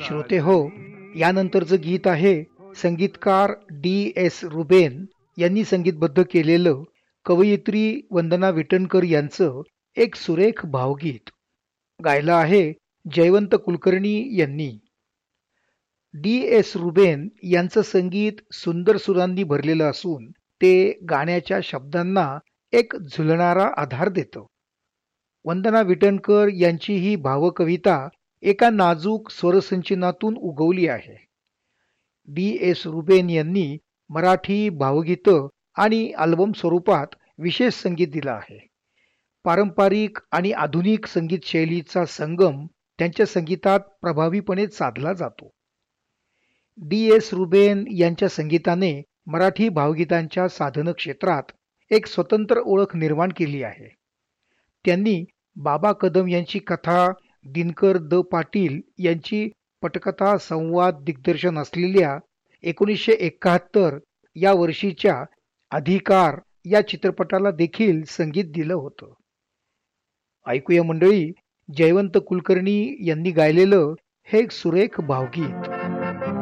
श्रोते हो, यानंतरचं गीत आहे संगीतकार DS रुबेन यांनी संगीतबद्ध केलेलं कवयित्री वंदना विटणकर यांचं एक सुरेख भावगीत. गायलं आहे जयवंत कुलकर्णी यांनी. DS रुबेन यांचं संगीत सुंदर सुरांनी भरलेलं असून ते गाण्याच्या शब्दांना एक झुलणारा आधार देतं. वंदना विटणकर यांची ही भावकविता एका नाजूक स्वरसंचनातून उगवली आहे. DS रुबेन यांनी मराठी भावगीतं आणि अल्बम स्वरूपात विशेष संगीत दिलं आहे. पारंपरिक आणि आधुनिक संगीत शैलीचा संगम त्यांच्या संगीतात प्रभावीपणे साधला जातो. DS रुबेन यांच्या संगीताने मराठी भावगीतांच्या साधन क्षेत्रात एक स्वतंत्र ओळख निर्माण केली आहे. त्यांनी बाबा कदम यांची कथा, दिनकर द पाटील यांची पटकथा संवाद दिग्दर्शन असलेल्या 1971 या वर्षीच्या अधिकार या चित्रपटाला देखील संगीत दिलं होतं. ऐकूया मंडळी, जयवंत कुलकर्णी यांनी गायलेलं हे एक सुरेख भावगीत.